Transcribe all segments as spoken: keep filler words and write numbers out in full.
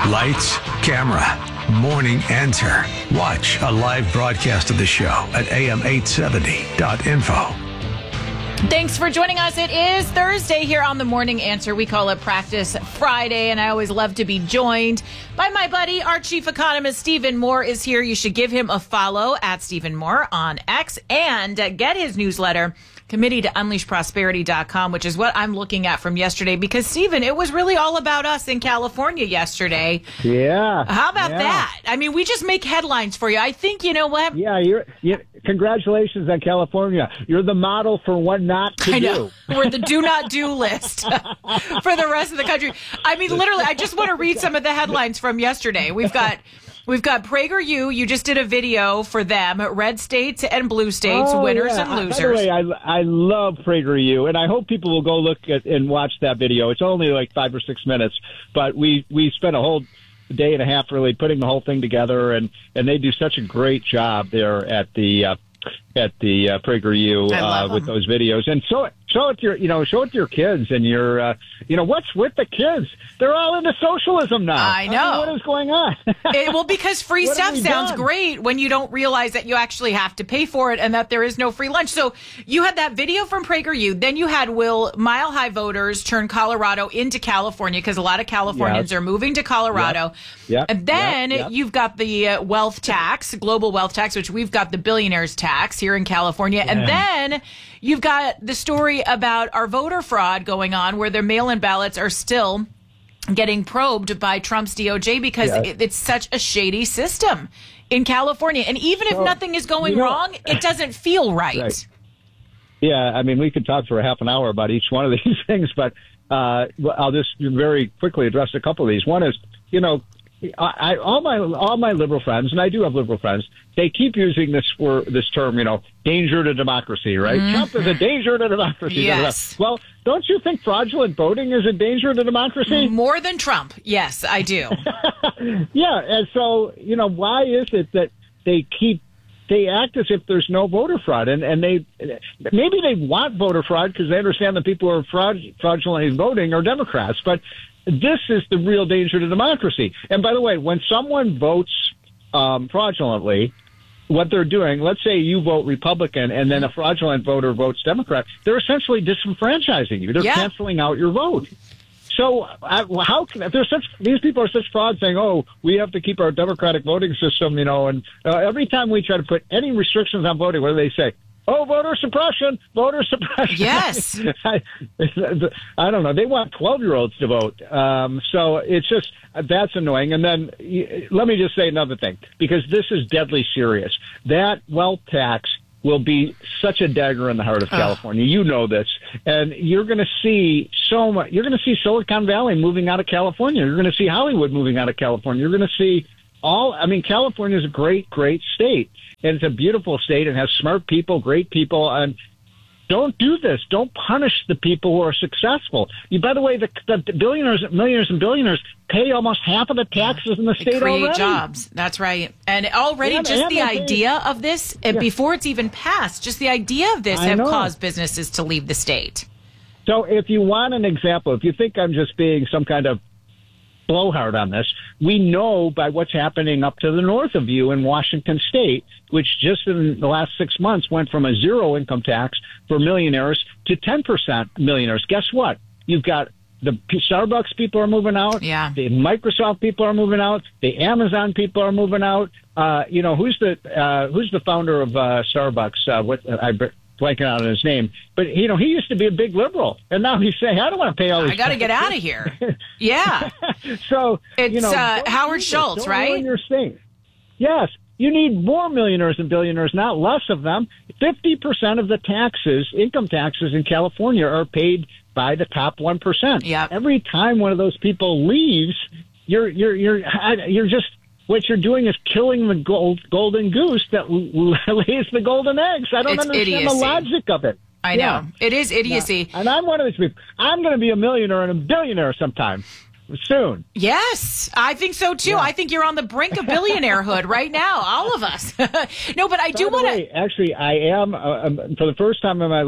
Lights, camera, morning answer. Watch a live broadcast of the show at A M eight seventy dot info. Thanks for joining us. It is Thursday here on the Morning Answer. We call it Practice Friday, and I always love to be joined by my buddy, our chief economist, Stephen Moore, is here. You should give him a follow at Stephen Moore on X and uh, get his newsletter, committee to unleash prosperity dot com, which is what I'm looking at from yesterday. Because, Stephen, it was really all about us in California yesterday. Yeah. How about yeah. that? I mean, we just make headlines for you. I think, you know what? Yeah, you're, you congratulations on California. You're the model for what not to I know. do. We're the do not do list for the rest of the country. I mean, literally, I just want to read some of the headlines from yesterday. We've got we've got PragerU. You just did a video for them. Red states and blue states, oh, winners yeah. and losers. By the way, I, I love PragerU, and I hope people will go look at and watch that video. It's only like five or six minutes, but we, we spent a whole day and a half really putting the whole thing together, and, and they do such a great job there at the uh, at the uh, PragerU uh, with those videos. And show it, show it to your, you know, show it to your kids and your, uh, you know, what's with the kids? They're all into socialism now. I know. I mean, what is going on? it, well, because free What stuff have we sounds done? great when you don't realize that you actually have to pay for it and that there is no free lunch. So you had that video from PragerU. Then you had will Mile High voters turn Colorado into California, because a lot of Californians Yep. are moving to Colorado. Yep. Yep. And then Yep. Yep. you've got the uh, wealth tax, global wealth tax, which we've got the billionaires tax here in California. And then you've got the story about our voter fraud going on, where their mail-in ballots are still getting probed by Trump's D O J because Yeah. it, it's such a shady system in California. And even if So, nothing is going you know- wrong, it doesn't feel right. Right. Yeah, I mean, we could talk for a half an hour about each one of these things, but uh, I'll just very quickly address a couple of these. One is, you know, I, I all my all my liberal friends, and I do have liberal friends, they keep using this for this term, you know, danger to democracy, right? Mm-hmm. Trump is a danger to democracy. Yes. Well, don't you think fraudulent voting is a danger to democracy? More than Trump. Yes, I do. Yeah, and so, you know, why is it that they keep they act as if there's no voter fraud, and and they maybe they want voter fraud because they understand that people who are fraud, fraudulently voting are Democrats, but this is the real danger to democracy. And by the way, when someone votes um, fraudulently, what they're doing, let's say you vote Republican and then a fraudulent voter votes Democrat, they're essentially disenfranchising you. They're Yeah. canceling out your vote. So I, how can if there's such these people are such frauds saying, oh, we have to keep our democratic voting system, you know, and uh, every time we try to put any restrictions on voting, what do they say? Oh, voter suppression, voter suppression. Yes. I, I don't know. They want twelve-year-olds to vote. Um, so it's just, that's annoying. And then y- let me just say another thing, because this is deadly serious. That wealth tax will be such a dagger in the heart of California. You know this. And you're going to see so much. You're going to see Silicon Valley moving out of California. You're going to see Hollywood moving out of California. You're going to see all, I mean, California is a great, great state. And it's a beautiful state and has smart people, great people. And don't do this. Don't punish the people who are successful. You, by the way, the, the billionaires, millionaires and billionaires pay almost half of the taxes in the They state create already. jobs. That's right. And already And- just and the they pay- idea of this, and Yeah. before it's even passed, just the idea of this I have know. caused businesses to leave the state. So if you want an example, if you think I'm just being some kind of blowhard on this, we know by what's happening up to the north of you in Washington State, which just in the last six months went from a zero income tax for millionaires to ten percent millionaires. Guess what? You've got the Starbucks people are moving out. Yeah. The Microsoft people are moving out. The Amazon people are moving out. Uh, you know, who's the uh, who's the founder of uh, Starbucks? Uh, what I blanking out on his name, but you know, he used to be a big liberal, and now he's saying, "I don't want to pay all these." I got to get out of here. Yeah. So It's you know, uh, don't Howard do this. Schultz, Don't right? ruin your state. Yes, you need more millionaires and billionaires, not less of them. Fifty percent of the taxes, income taxes in California, are paid by the top one percent. Yep. Every time one of those people leaves, you're you're you're you're just. What you're doing is killing the gold, golden goose that l- lays the golden eggs. I don't It's understand idiocy. the logic of it. I Yeah. know. It is idiocy. Yeah. And I'm one of these people. I'm going to be a millionaire and a billionaire sometime soon. Yes, I think so too. Yeah. I think you're on the brink of billionairehood right now, all of us. No, but I do By the want way, to. actually, I am, uh, um, for the first time in my life,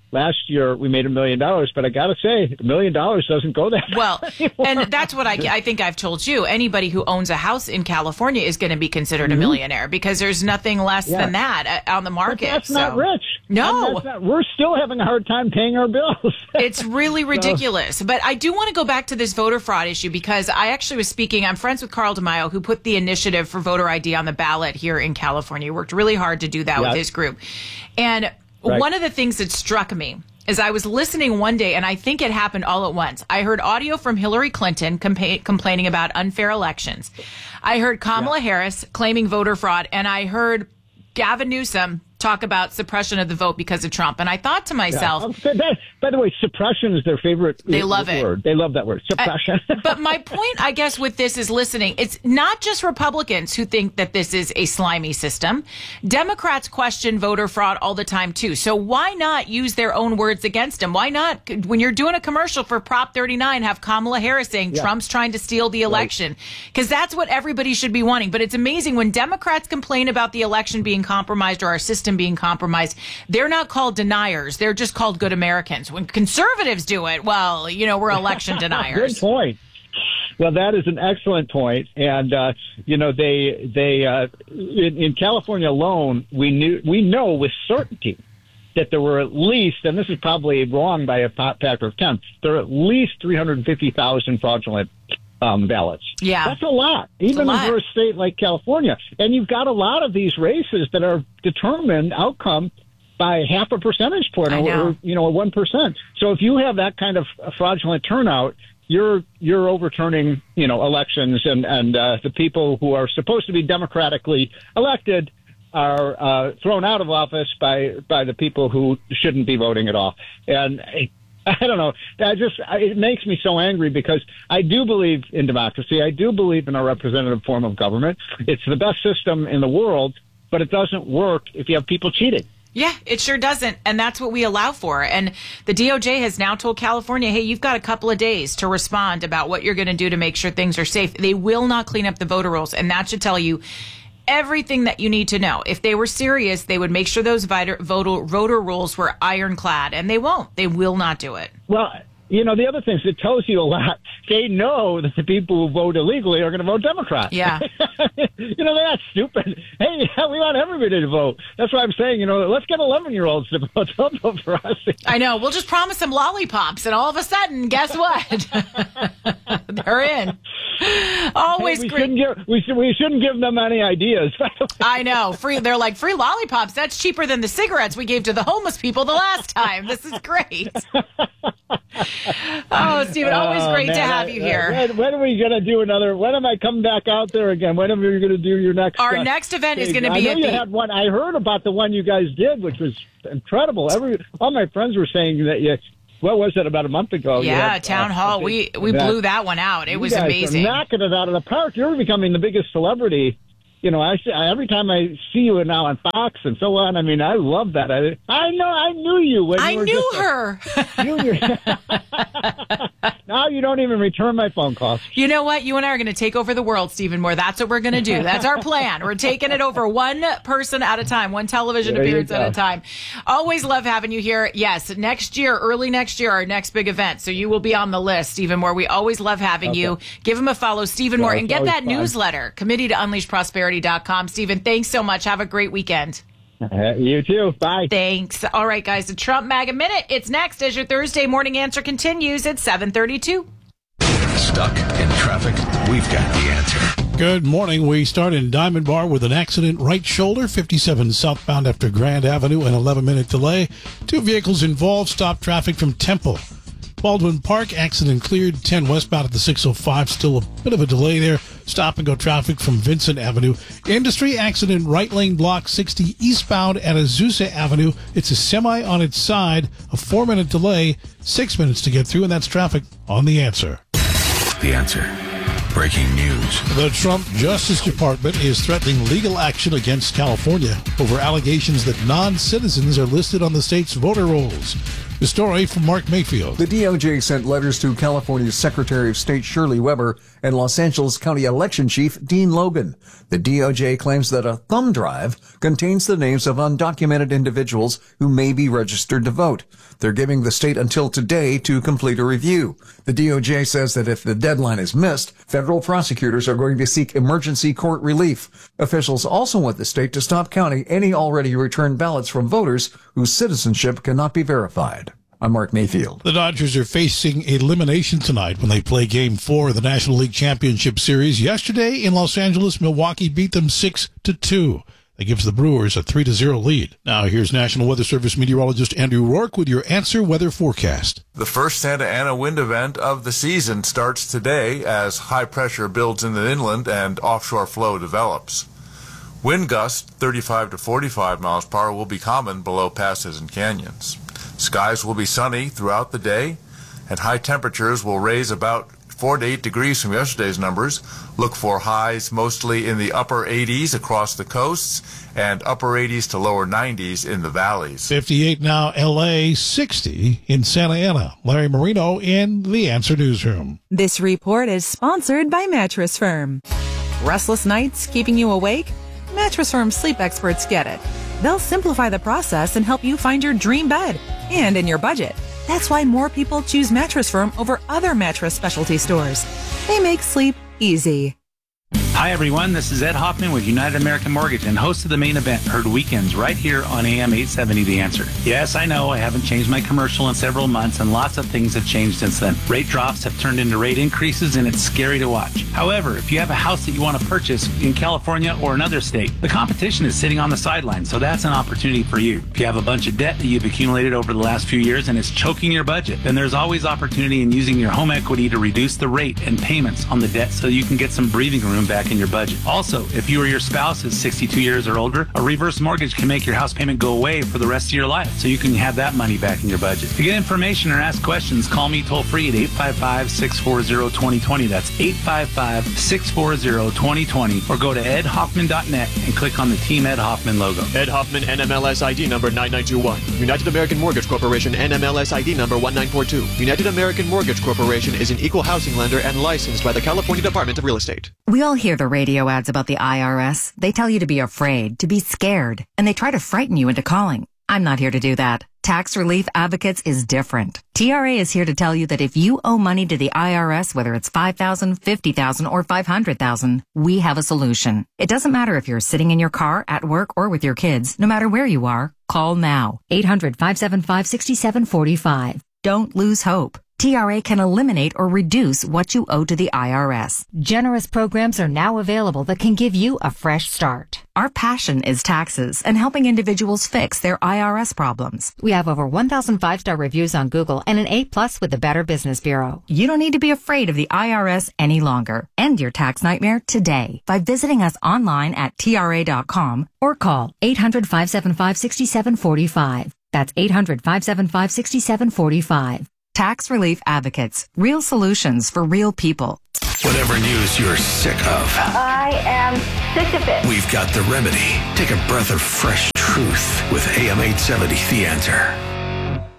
last year we made a million dollars, but I got to say, a million dollars doesn't go that well. far And that's what I, I think I've told you. Anybody who owns a house in California is going to be considered mm-hmm. a millionaire because there's nothing less yeah. than that on the market. But that's so. not rich. No, that's not, we're still having a hard time paying our bills. It's really ridiculous. So. But I do want to go back to this voter fraud issue because I actually was speaking. I'm friends with Carl DeMaio, who put the initiative for voter I D on the ballot here in California. He worked really hard to do that yes. with his group. And right. one of the things that struck me is I was listening one day, and I think it happened all at once. I heard audio from Hillary Clinton compa- complaining about unfair elections. I heard Kamala yeah. Harris claiming voter fraud, and I heard Gavin Newsom talk about suppression of the vote because of Trump. And I thought to myself... Yeah. That, by the way, suppression is their favorite they love word. It. They love that word, suppression. Uh, but my point, I guess, with this is listening. It's not just Republicans who think that this is a slimy system. Democrats question voter fraud all the time, too. So why not use their own words against them? Why not, when you're doing a commercial for Prop thirty-nine, have Kamala Harris saying yeah. Trump's trying to steal the election? Because right. that's what everybody should be wanting. But it's amazing when Democrats complain about the election being compromised or our system being compromised, they're not called deniers. They're just called good Americans. When conservatives do it, well, you know, we're election deniers. Good point. Well, that is an excellent point. And, uh, you know, they, they, uh, in, in California alone, we knew, we know with certainty that there were at least, and this is probably wrong by a factor of ten, there are at least three hundred fifty thousand fraudulent Um, ballots. Yeah. That's a lot, even a for a state like California. And you've got a lot of these races that are determined outcome by half a percentage point I or, know. or, you know, one percent. So if you have that kind of fraudulent turnout, you're, you're overturning, you know, elections and, and, uh, the people who are supposed to be democratically elected are, uh, thrown out of office by, by the people who shouldn't be voting at all. And, I don't know. That just it makes me so angry because I do believe in democracy. I do believe in a representative form of government. It's the best system in the world, but it doesn't work if you have people cheating. Yeah, it sure doesn't. And that's what we allow for. And the D O J has now told California, hey, you've got a couple of days to respond about what you're going to do to make sure things are safe. They will not clean up the voter rolls. And that should tell you everything that you need to know. If they were serious, they would make sure those voter, voter, voter rules were ironclad, and they won't. They will not do it. Well, you know, the other thing is it tells you a lot. They know that the people who vote illegally are going to vote Democrat. Yeah. You know, they're not stupid. Hey, yeah, we want everybody to vote. That's why I'm saying, you know, let's get eleven-year-olds to vote. Don't vote for us. I know. We'll just promise them lollipops, and all of a sudden, guess what? They're in. Always hey, we great. Shouldn't give, we, should, we shouldn't give them any ideas. I know. Free. They're like, free lollipops. That's cheaper than the cigarettes we gave to the homeless people the last time. This is great. Oh, Stephen, always oh, great man, to have I, you here. When, when are we going to do another? When am I coming back out there again? When are we going to do your next? Our uh, next event stage? is going to be I know at you the. had one. I heard about the one you guys did, which was incredible. Every all my friends were saying that you. What was it about a month ago? Yeah, had, town uh, hall. We we that. blew that one out. It you was guys amazing. Are knocking it out of the park. You're becoming the biggest celebrity. You know, I, I every time I see you now on Fox and so on. I mean, I love that. I I know I knew you when I you were knew just her. A junior. Now you don't even return my phone calls. You know what? You and I are going to take over the world, Stephen Moore. That's what we're going to do. That's our plan. We're taking it over one person at a time, one television There appearance at a time. Always love having you here. Yes, next year, early next year, our next big event. So you will be on the list, Stephen Moore. We always love having okay. you. Give him a follow, Stephen Yeah, Moore, and get that fun. newsletter, committee to unleash prosperity dot com. Stephen, thanks so much. Have a great weekend. Uh, you too. Bye. Thanks. All right, guys, the Trump MAGA Minute. It's next as your Thursday morning answer continues at seven thirty-two. Stuck in traffic? We've got the answer. Good morning. We start in Diamond Bar with an accident right shoulder, fifty-seven southbound after Grand Avenue, an eleven-minute delay. Two vehicles involved. Stop traffic from Temple. Baldwin Park, accident cleared. ten westbound at the six oh five. Still a bit of a delay there. Stop and go traffic from Vincent Avenue. Industry accident right lane block sixty eastbound at Azusa Avenue. It's a semi on its side. A four-minute delay. Six minutes to get through, and that's traffic on The Answer. The Answer. Breaking news. The Trump Justice Department is threatening legal action against California over allegations that non-citizens are listed on the state's voter rolls. The story from Mark Mayfield. The D O J sent letters to California's Secretary of State Shirley Weber and Los Angeles County Election Chief Dean Logan. The D O J claims that a thumb drive contains the names of undocumented individuals who may be registered to vote. They're giving the state until today to complete a review. The D O J says that if the deadline is missed, federal prosecutors are going to seek emergency court relief. Officials also want the state to stop counting any already returned ballots from voters whose citizenship cannot be verified. I'm Mark Mayfield. The Dodgers are facing elimination tonight when they play Game four of the National League Championship Series. Yesterday in Los Angeles, Milwaukee beat them six to two. That gives the Brewers a three to zero lead. Now here's National Weather Service meteorologist Andrew Rourke with your Answer Weather forecast. The first Santa Ana wind event of the season starts today as high pressure builds in the inland and offshore flow develops. Wind gusts thirty-five to forty-five miles per hour will be common below passes and canyons. Skies will be sunny throughout the day, and high temperatures will raise about four to eight degrees from yesterday's numbers. Look for highs mostly in the upper eighties across the coasts and upper eighties to lower nineties in the valleys. fifty-eight now, L A, sixty in Santa Ana. Larry Marino in the Answer Newsroom. This report is sponsored by Mattress Firm. Restless nights keeping you awake? Mattress Firm sleep experts get it. They'll simplify the process and help you find your dream bed and in your budget. That's why more people choose Mattress Firm over other mattress specialty stores. They make sleep easy. Hi, everyone. This is Ed Hoffman with United American Mortgage and host of the main event, heard weekends right here on A M eight seventy The Answer. Yes, I know I haven't changed my commercial in several months, and lots of things have changed since then. Rate drops have turned into rate increases, and it's scary to watch. However, if you have a house that you want to purchase in California or another state, the competition is sitting on the sidelines, so that's an opportunity for you. If you have a bunch of debt that you've accumulated over the last few years and it's choking your budget, then there's always opportunity in using your home equity to reduce the rate and payments on the debt so you can get some breathing room back in your budget. Also, if you or your spouse is sixty-two years or older, a reverse mortgage can make your house payment go away for the rest of your life, so you can have that money back in your budget. To get information or ask questions, call me toll free at eight five five, six four zero, two zero two zero. That's eight five five, six four zero, two zero two zero. Or go to ed hoffman dot net and click on the Team Ed Hoffman logo. Ed Hoffman, N M L S I D number nine nine two one. United American Mortgage Corporation, N M L S I D number one nine four two. United American Mortgage Corporation is an equal housing lender and licensed by the California Department of Real Estate. We all hear the radio ads about the I R S. They tell you to be afraid, to be scared, and they try to frighten you into calling. I'm not here to do that. Tax Relief Advocates is different. T R A is here to tell you that if you owe money to the I R S, whether it's five thousand dollars, fifty thousand dollars, or five hundred thousand dollars, we have a solution. It doesn't matter if you're sitting in your car, at work, or with your kids. No matter where you are, call now. eight hundred, five seven five, six seven four five. Don't lose hope. T R A can eliminate or reduce what you owe to the I R S. Generous programs are now available that can give you a fresh start. Our passion is taxes and helping individuals fix their I R S problems. We have over one thousand five-star reviews on Google and an A plus with the Better Business Bureau. You don't need to be afraid of the I R S any longer. End your tax nightmare today by visiting us online at T R A dot com or call eight hundred, five seven five, six seven four five. That's eight hundred, five seven five, six seven four five. Tax Relief Advocates. Real solutions for real people. Whatever news you're sick of, I am sick of it. we've got the remedy. Take a breath of fresh truth with A M eight seventy The Answer.